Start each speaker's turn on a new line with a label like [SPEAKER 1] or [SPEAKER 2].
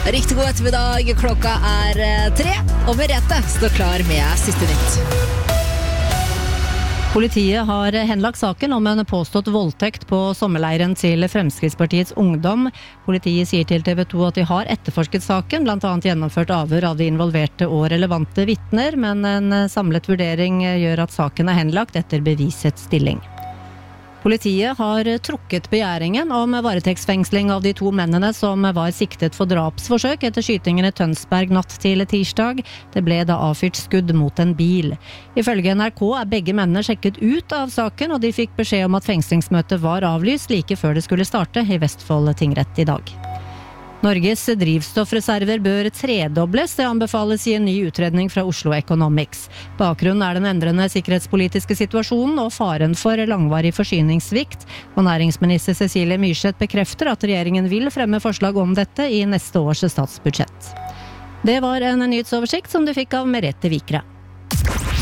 [SPEAKER 1] Riktig god ettermiddag, klokka 3, og Merete står klar med siste nytt.
[SPEAKER 2] Politiet har henlagt saken om en påstått voldtekt på sommerleiren til Fremskrittspartiets ungdom. Politiet sier til TV 2 at de har etterforsket saken, blant annet gjennomført avhør av de involverte og relevante vitner, men en samlet vurdering gjør at saken er henlagt etter bevisets stilling. Politiet har trukket begjæringen om varetektsfengsling av de 2 mennene som var siktet for drapsforsøk etter skytingen i Tønsberg natt til tirsdag. Det ble da avfyrt skudd mot en bil. Ifølge NRK er begge mennene sjekket ut av saken, og de fikk beskjed om at fengslingsmøtet var avlyst like før det skulle starte i Vestfold tingrett i dag. Norges drivstoffreserver bør tredobles, det anbefales i en ny utredning fra Oslo Economics. Bakgrunnen er den endrende sikkerhetspolitiske situasjonen og faren for langvarig forsyningssvikt, og næringsminister Cecilie Myrseth bekrefter at regjeringen vil fremme forslag om dette i neste års statsbudsjett. Det var en nyhetsoversikt som du fikk av Merete Vikre.